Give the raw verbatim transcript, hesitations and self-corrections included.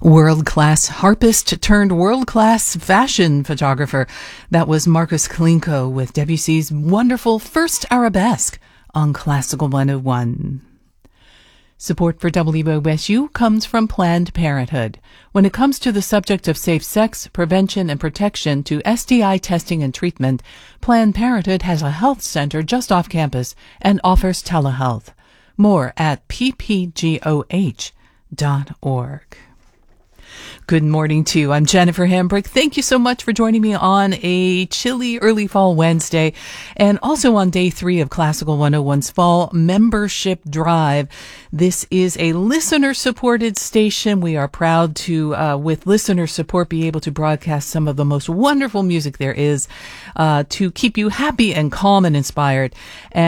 World-class harpist turned world-class fashion photographer. That was Marcus Kalinko with Debussy's wonderful First Arabesque on Classical one oh one. Support for W O S U comes from Planned Parenthood. When it comes to the subject of safe sex, prevention, and protection to S T I testing and treatment, Planned Parenthood has a health center just off campus and offers telehealth. More at p p g o h dot org. Good morning to you. I'm Jennifer Hambrick. Thank you so much for joining me on a chilly early fall Wednesday and also on day three of Classical one oh one's Fall Membership Drive. This is a listener-supported station. We are proud to, uh, with listener support, be able to broadcast some of the most wonderful music there is uh, to keep you happy and calm and inspired. And